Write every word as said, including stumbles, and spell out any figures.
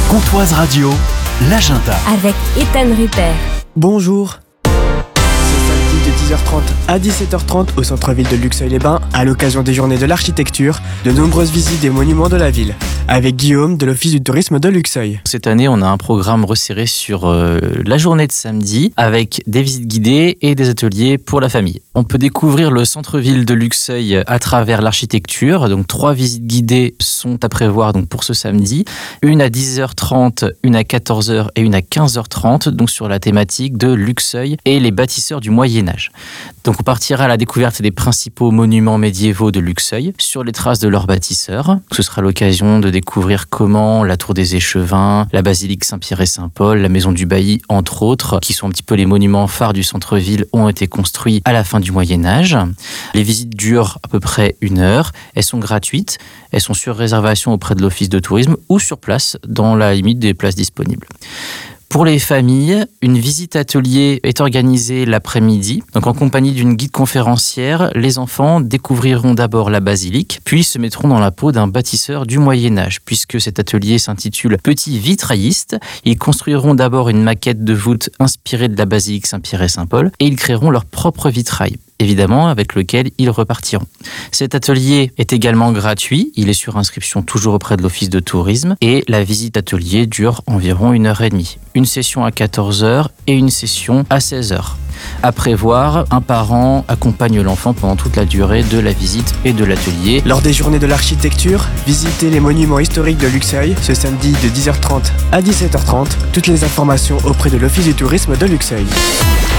Comtoise Radio, l'agenda. Avec Ethan Rupert. Bonjour. De dix heures trente à dix-sept heures trente au centre-ville de Luxeuil-les-Bains, à l'occasion des journées de l'architecture, de nombreuses visites des monuments de la ville, avec Guillaume de l'Office du tourisme de Luxeuil. Cette année, on a un programme resserré sur euh, la journée de samedi, avec des visites guidées et des ateliers pour la famille. On peut découvrir le centre-ville de Luxeuil à travers l'architecture, donc trois visites guidées sont à prévoir donc, pour ce samedi, une à dix heures trente, une à quatorze heures et une à quinze heures trente, donc sur la thématique de Luxeuil et les bâtisseurs du Moyen-Âge. Donc on partira à la découverte des principaux monuments médiévaux de Luxeuil sur les traces de leurs bâtisseurs. Ce sera l'occasion de découvrir comment la tour des Échevins, la basilique Saint-Pierre et Saint-Paul, la maison du Bailly, entre autres, qui sont un petit peu les monuments phares du centre-ville, ont été construits à la fin du Moyen-Âge. Les visites durent à peu près une heure. Elles sont gratuites. Elles sont sur réservation auprès de l'Office de tourisme ou sur place dans la limite des places disponibles. Pour les familles, une visite atelier est organisée l'après-midi. Donc en compagnie d'une guide conférencière, les enfants découvriront d'abord la basilique, puis se mettront dans la peau d'un bâtisseur du Moyen-Âge. Puisque cet atelier s'intitule Petit vitrailliste, ils construiront d'abord une maquette de voûte inspirée de la basilique Saint-Pierre et Saint-Paul et ils créeront leur propre vitrail, évidemment avec lequel ils repartiront. Cet atelier est également gratuit, il est sur inscription toujours auprès de l'Office de tourisme et la visite atelier dure environ une heure et demie. Une session à quatorze heures et une session à seize heures. À prévoir, un parent accompagne l'enfant pendant toute la durée de la visite et de l'atelier. Lors des journées de l'architecture, visitez les monuments historiques de Luxeuil ce samedi de dix heures trente à dix-sept heures trente. Toutes les informations auprès de l'Office du tourisme de Luxeuil.